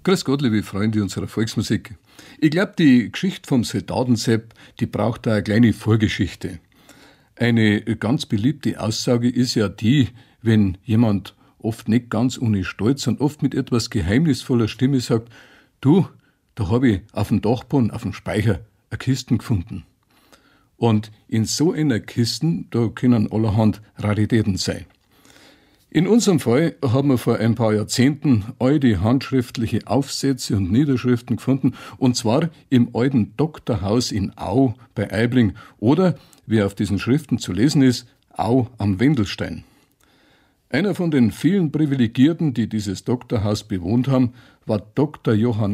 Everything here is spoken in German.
Grüß Gott, liebe Freunde unserer Volksmusik. Ich glaube, die Geschichte vom Soldatensepp, die braucht da eine kleine Vorgeschichte. Eine ganz beliebte Aussage ist ja die, wenn jemand oft nicht ganz ohne Stolz und oft mit etwas geheimnisvoller Stimme sagt, du, da habe ich auf dem Dachboden, auf dem Speicher, eine Kisten gefunden. Und in so einer Kisten, da können allerhand Raritäten sein. In unserem Fall haben wir vor ein paar Jahrzehnten alte handschriftliche Aufsätze und Niederschriften gefunden, und zwar im alten Doktorhaus in Au bei Aibling oder, wie auf diesen Schriften zu lesen ist, Au am Wendelstein. Einer von den vielen Privilegierten, die dieses Doktorhaus bewohnt haben, war Dr. Johann